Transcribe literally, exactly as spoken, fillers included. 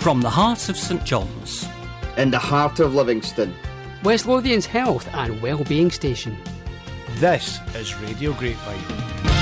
From the heart of St John's, in the heart of Livingston, West Lothian's health and wellbeing station. This is Radio Grapevine.